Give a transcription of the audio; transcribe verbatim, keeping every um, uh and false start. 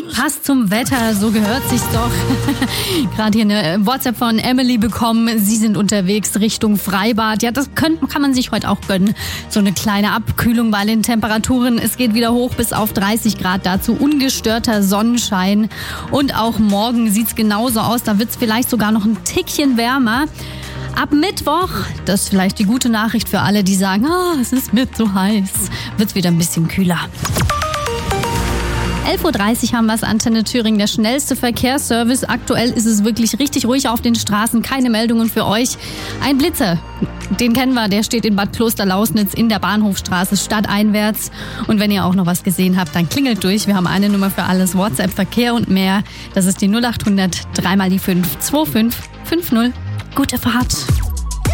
Passt zum Wetter, so gehört sich's doch. Gerade hier eine WhatsApp von Emily bekommen. Sie sind unterwegs Richtung Freibad. Ja, das können, kann man sich heute auch gönnen. So eine kleine Abkühlung bei den Temperaturen. Es geht wieder hoch bis auf dreißig Grad. Dazu ungestörter Sonnenschein. Und auch morgen sieht's genauso aus. Da wird's vielleicht sogar noch ein Tickchen wärmer. Ab Mittwoch, das ist vielleicht die gute Nachricht für alle, die sagen, ah, es ist mir zu heiß, wird's wieder ein bisschen kühler. elf Uhr dreißig haben wir es, Antenne Thüringen, der schnellste Verkehrsservice. Aktuell ist es wirklich richtig ruhig auf den Straßen, keine Meldungen für euch. Ein Blitzer, den kennen wir, der steht in Bad Klosterlausnitz in der Bahnhofstraße stadteinwärts. Und wenn ihr auch noch was gesehen habt, dann klingelt durch. Wir haben eine Nummer für alles, WhatsApp, Verkehr und mehr. Das ist die null acht hundert, dreimal die fünf, zwei fünf fünf null. Gute Fahrt.